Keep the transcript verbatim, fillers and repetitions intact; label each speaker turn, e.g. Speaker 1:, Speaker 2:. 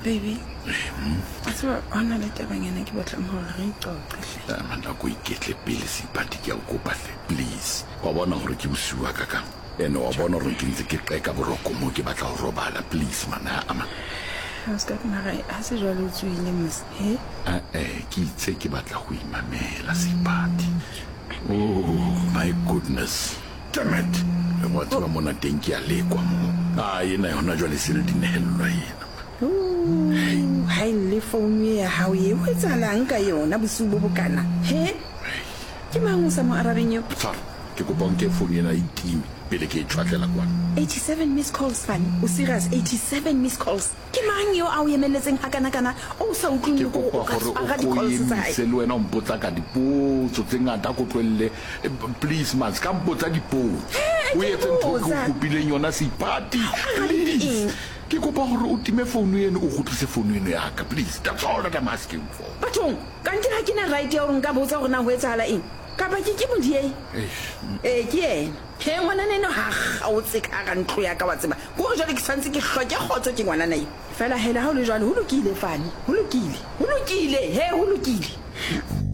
Speaker 1: Baby. What's your honor le tabanyana ke batla mo re iqoqe.
Speaker 2: Ya manda go iketle pele sipati ke go patle please. Wa bona gore ke busiwa ka ka. Ene wa bona gore ke ntse ke qeka boroko mo ke batla go robala please mana ama.
Speaker 1: I was getting married. I said jwale o tswile mos. He?
Speaker 2: Eh eh ke itse ke batla go imamela sipati. Oh my goodness. Damn it. Le mo tswa mona teng ke a lekwa mo. Ah ena yona jwale se le dinehellwa yena.
Speaker 1: Ooh, hai le phone ya hao e wetsalang ka yona bosubo bokana. He? Ke mang o sa mo arabeng yo?
Speaker 2: Tsara, ke go bonke phone ena itimi pele ke tshwatlela kwa.
Speaker 1: eighty-seven missed calls fan. O serious eighty-seven missed calls. Ke mang yo a o yemeletseng hakana kana? O sa utlwile go go ka tsara di calls tsa hae.
Speaker 2: Se le wena o mpotsa ka dipotso tse ngata go tlwelle. Please man, ska mpotsa dipotso. O etse ntho go kopileng yona sipati. Please. Ke kopa gore o time phone eno o gotlise phone eno ya ka please. That's all that I'm asking for.
Speaker 1: Bathong ka ntse ha kena right ya gore nka botsa gore na ho etsahala eng ka ba ke ke modie eh ke ena ke ngwana neno ha ga o tseka ga ntlo ya ka wa tseba go re jale ke santse ke hloke khotso ke ngwana nai fela hela ha o le jwale ho lokile fane ho lokile ho lokile he ho lokile